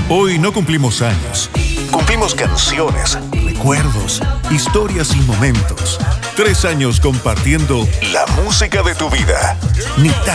Hoy no cumplimos años. Cumplimos canciones, recuerdos, historias y momentos. 3 años compartiendo la música de tu vida. Ni tan